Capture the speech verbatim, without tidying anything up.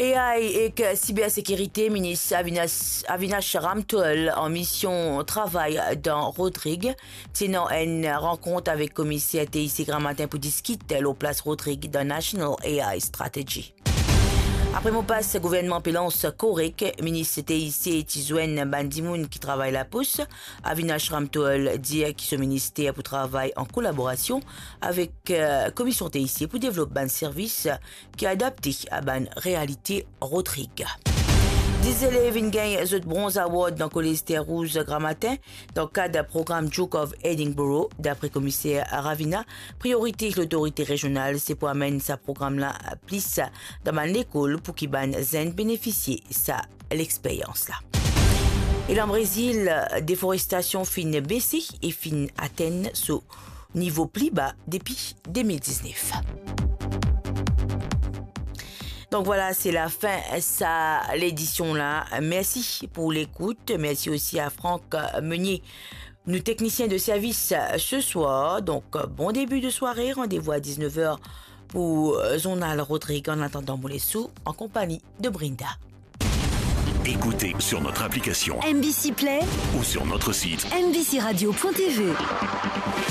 A I et cybersécurité, ministre Avinash, Avinash Ramthoul en mission travail dans Rodrigue, tenant une rencontre avec commissaire T I C grand matin pour discuter au place Rodrigue de National A I Strategy. Après mon passe, gouvernement Pélance Korek, ministre T I C Tizouen Bandimoun qui travaille la pousse, Avinash Ramthoul dit qu'il ce ministère pour travailler en collaboration avec euh, commission T I C pour développer un service qui est adapté à une réalité Rodrigue. Des élèves ont gagné le Bronze Award dans le collège Rouge grand matin dans le cadre du programme Duke of Edinburgh. D'après le commissaire Ravina, priorité de l'autorité régionale, c'est pour amener ce programme-là plus dans l'école pour qu'ils puissent bénéficier de l'expérience-là. Et dans le Brésil, la déforestation fin baissée et fin atteint ce niveau plus bas depuis deux mille dix-neuf. Donc voilà, c'est la fin de l'édition là. Merci pour l'écoute. Merci aussi à Franck Meunier, nos techniciens de service ce soir. Donc bon début de soirée. Rendez-vous à dix-neuf heures pour Zonal Rodrigue en attendant Moulessou en compagnie de Brinda. Écoutez sur notre application M B C Play ou sur notre site m b c radio point t v.